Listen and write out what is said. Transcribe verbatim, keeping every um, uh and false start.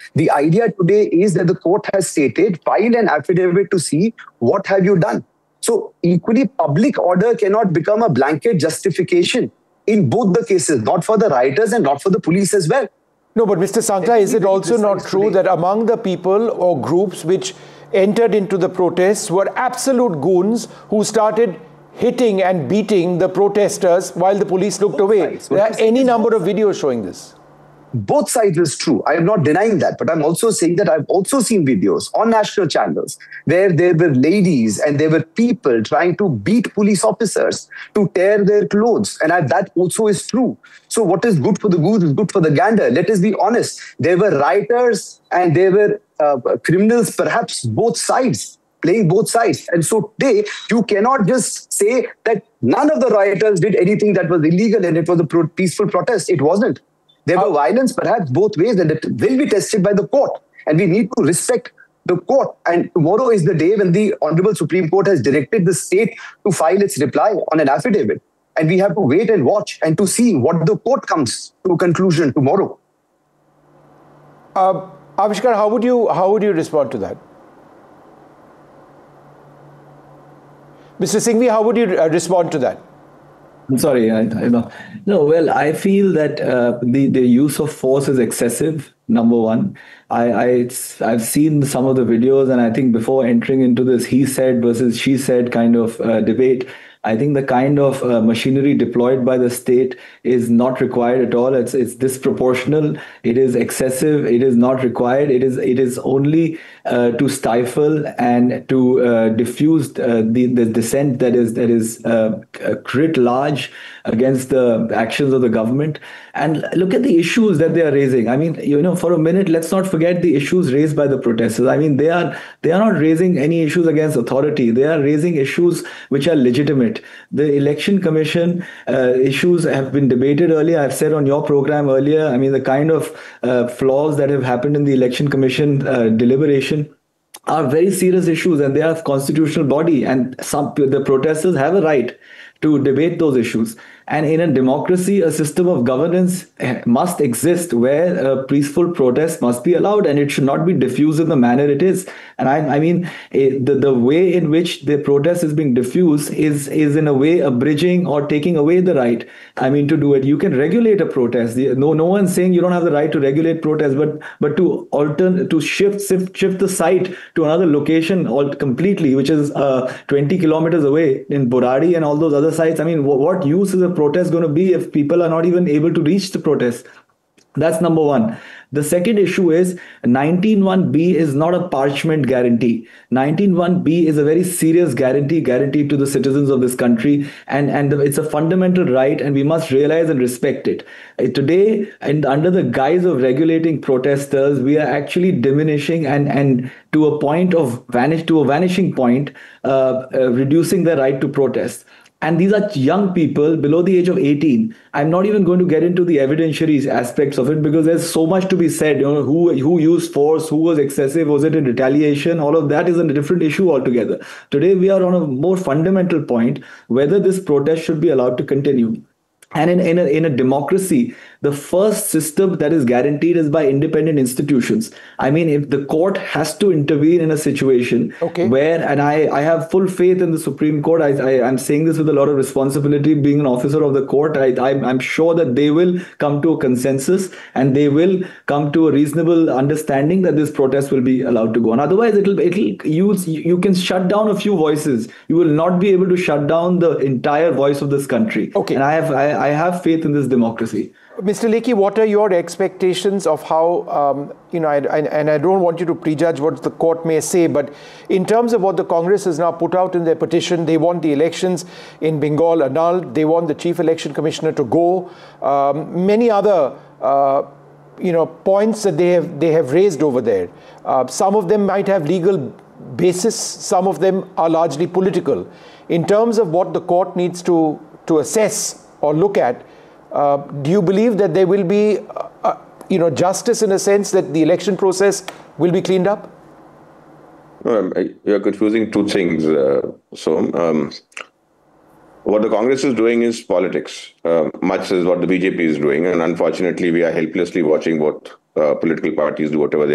The idea today is that the court has stated, file an affidavit to see what have you done. So equally, public order cannot become a blanket justification in both the cases, not for the rioters and not for the police as well. No, but Mister Sankla, is it also not true that among the people or groups which entered into the protests were absolute goons who started hitting and beating the protesters while the police looked away? There are any number of videos showing this. Both sides is true. I am not denying that, but I'm also saying that I've also seen videos on national channels where there were ladies and there were people trying to beat police officers, to tear their clothes. And I, that also is true. So what is good for the goose is good for the gander. Let us be honest. There were rioters and there were uh, criminals, perhaps both sides, playing both sides. And so today, you cannot just say that none of the rioters did anything that was illegal and it was a pro peaceful protest. It wasn't. There were violence perhaps both ways, and it will be tested by the court. And we need to respect the court. And tomorrow is the day when the Honorable Supreme Court has directed the state to file its reply on an affidavit. And we have to wait and watch and to see what the court comes to a conclusion tomorrow. Uh, Avishkar, how would you how would you respond to that? Mister Singhvi, how would you uh, respond to that? I'm sorry, I, I know. No, well, I feel that uh, the, the use of force is excessive, number one. I, I, it's, I've seen some of the videos, and I think before entering into this he said versus she said kind of uh, debate, I think the kind of uh, machinery deployed by the state is not required at all. It's it's disproportional. It is excessive. It is not required. It is it is only uh, to stifle and to uh, diffuse uh, the the dissent that is that is uh, writ large against the actions of the government. And look at the issues that they are raising. I mean, you know, for a minute, let's not forget the issues raised by the protesters. I mean, they are they are not raising any issues against authority. They are raising issues which are legitimate. The Election Commission uh, issues have been debated earlier. I've said on your program earlier, I mean, the kind of uh, flaws that have happened in the Election Commission uh, deliberation are very serious issues, and they are constitutional body, and some the protesters have a right to debate those issues. And in a democracy, a system of governance must exist where a peaceful protest must be allowed, and it should not be diffused in the manner it is. And I, I mean, the, the way in which the protest is being diffused is, is in a way abridging or taking away the right, I mean, to do it. You can regulate a protest. No, no one's saying you don't have the right to regulate protest, but but to alter, to shift, shift, shift the site to another location all completely, which is uh, twenty kilometers away in Burari and all those other sites. I mean, what use is a protest going to be if people are not even able to reach the protest? That's number one. The second issue is nineteen one B is not a parchment guarantee. nineteen one B is a very serious guarantee guaranteed to the citizens of this country, and, and it's a fundamental right, and we must realize and respect it. Today, and under the guise of regulating protesters, we are actually diminishing and, and to a point of vanish to a vanishing point, uh, uh, reducing their right to protest. And these are young people below the age of eighteen. I'm not even going to get into the evidentiary aspects of it because there's so much to be said. You know, who who used force, who was excessive, was it in retaliation? All of that is a different issue altogether. Today, we are on a more fundamental point, whether this protest should be allowed to continue. And in, in, a, in a democracy, the first system that is guaranteed is by independent institutions. I mean, if the court has to intervene in a situation okay. where, and I, I have full faith in the Supreme Court, I, I, I'm saying this with a lot of responsibility, being an officer of the court, I, I, I'm sure that they will come to a consensus and they will come to a reasonable understanding that this protest will be allowed to go on. Otherwise, it'll, it'll use, you can shut down a few voices. You will not be able to shut down the entire voice of this country. Okay. And I have, I, I have faith in this democracy. Mister Lekhi, what are your expectations of how, um, you know, I, I, and I don't want you to prejudge what the court may say, but in terms of what the Congress has now put out in their petition, they want the elections in Bengal annulled, they want the Chief Election Commissioner to go, um, many other, uh, you know, points that they have, they have raised over there. Uh, some of them might have legal basis, some of them are largely political. In terms of what the court needs to, to assess or look at, Uh, do you believe that there will be, uh, uh, you know, justice in a sense that the election process will be cleaned up? Um, you're confusing two things. Uh, so, um, what the Congress is doing is politics, uh, much as what the B J P is doing. And unfortunately, we are helplessly watching what uh, political parties do whatever they